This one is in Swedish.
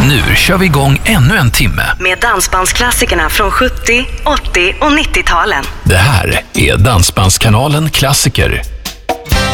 Nu kör vi igång ännu en timme med dansbandsklassikerna från 70, 80 och 90-talen. Det här är Dansbandskanalen Klassiker.